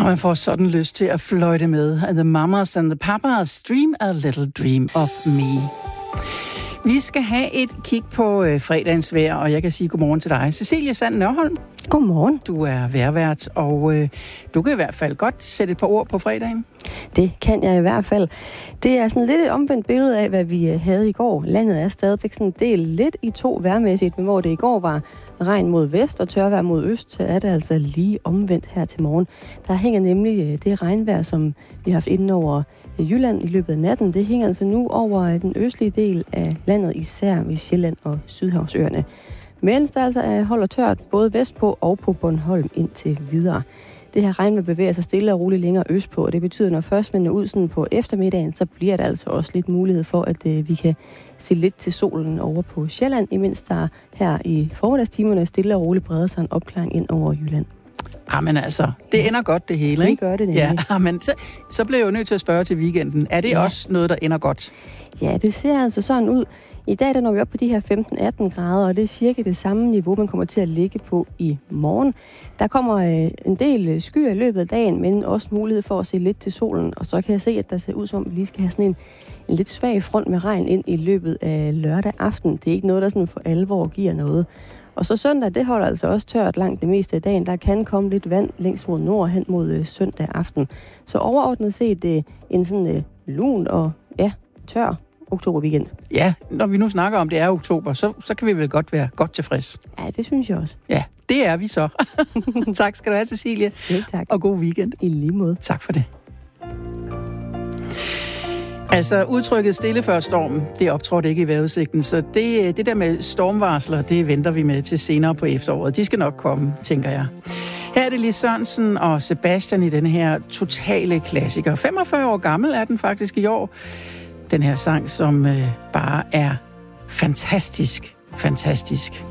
Og man får sådan lyst til at fløjte med. The Mamas and the Papas, Dream a Little Dream of Me. Vi skal have et kig på fredagens vejr, og jeg kan sige godmorgen til dig. Cecilie Sand Nørholm. Godmorgen. Du er vejrvært, og du kan i hvert fald godt sætte et par ord på fredagen. Det kan jeg i hvert fald. Det er sådan lidt et omvendt billede af, hvad vi havde i går. Landet er stadigvæk sådan delt lidt i to vejrmæssigt, men hvor det i går var regn mod vest og tørvejr mod øst, så er det altså lige omvendt her til morgen. Der hænger nemlig det regnvejr, som vi har haft inden over Jylland i løbet af natten. Det hænger altså nu over den østlige del af landet, især ved Sjælland og Sydhavsøerne. Mens der altså holder tørt både vestpå og på Bornholm indtil videre. Det her regnvejr bevæger sig stille og roligt længere østpå, og det betyder, at når først man er ud sådan på eftermiddagen, så bliver der altså også lidt mulighed for, at vi kan se lidt til solen over på Sjælland, imens der her i formiddagstimerne stille og roligt breder sig en opklaring ind over Jylland. Jamen altså, det ender godt det hele, ikke? Det gør det nemlig. Ja, men så bliver jeg jo nødt til at spørge til weekenden. Er det også noget, der ender godt? Ja, det ser altså sådan ud. I dag der når vi op på de her 15-18 grader, og det er cirka det samme niveau, man kommer til at ligge på i morgen. Der kommer en del skyer i løbet af dagen, men også mulighed for at se lidt til solen. Og så kan jeg se, at der ser ud som, at vi lige skal have sådan en lidt svag front med regn ind i løbet af lørdag aften. Det er ikke noget, der sådan for alvor giver noget. Og så søndag, det holder altså også tørt langt det meste af dagen. Der kan komme lidt vand længst mod nord hen mod søndag aften. Så overordnet set en sådan lun og tør oktoberweekend. Ja, når vi nu snakker om, det er oktober, så kan vi vel godt være godt tilfreds. Ja, det synes jeg også. Ja, det er vi så. Tak skal du have, Cecilie. Selv tak. Og god weekend. I lige måde. Tak for det. Altså, udtrykket stille før stormen, det optrådte ikke i vejrudsigten, så det der med stormvarsler, det venter vi med til senere på efteråret. De skal nok komme, tænker jeg. Her er det Lis Sørensen og Sebastian i den her totale klassiker. 45 år gammel er den faktisk i år. Den her sang, som bare er fantastisk, fantastisk.